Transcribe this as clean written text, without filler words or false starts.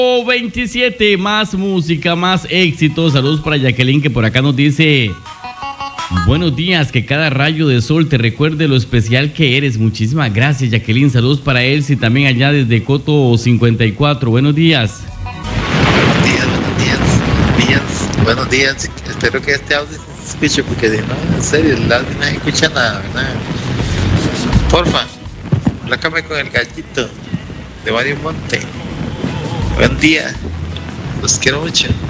27, más música, más éxito. Saludos para Jacqueline, que por acá nos dice: buenos días, que cada rayo de sol te recuerde lo especial que eres. Muchísimas gracias, Jacqueline. Saludos para Elsie también allá desde Coto 54. Buenos días. Buenos días. Espero que este audio se escuche, porque si no, en serio, el audio no se escucha nada, ¿verdad? Porfa, plácame con el gallito de Mario Monte. Buen día, los quiero mucho.